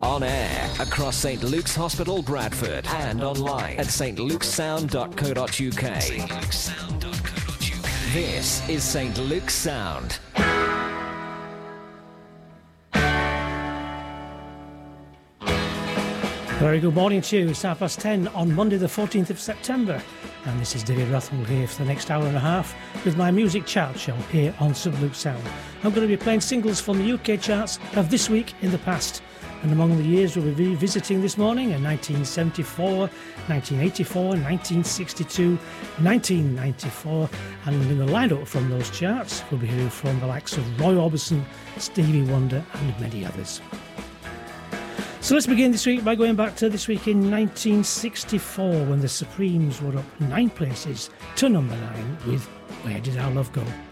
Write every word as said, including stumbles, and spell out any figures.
On air across St Luke's Hospital, Bradford, and online at st luke's sound dot co dot uk. st luke's sound dot co dot uk. This is St Luke's Sound. Very good morning to you. It's half past ten on Monday the fourteenth of September, and this is David Rathwell here for the next hour and a half with my music chart show here on St Luke's Sound. I'm going to be playing singles from the U K charts of this week in the past, and among the years we'll be revisiting this morning are nineteen seventy-four, nineteen eighty-four, nineteen sixty-two, nineteen ninety-four, and in the lineup from those charts we'll be hearing from the likes of Roy Orbison, Stevie Wonder and many others. So let's begin this week by going back to this week in nineteen sixty-four when the Supremes were up nine places to number nine with Where Did Our Love Go?